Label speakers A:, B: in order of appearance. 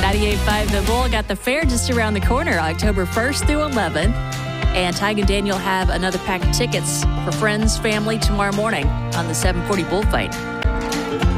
A: 98.5 The Bull got the fair just around the corner, October 1st through 11th. And Tig and Daniel have another pack of tickets for friends, family tomorrow morning on the 740 Bullfight.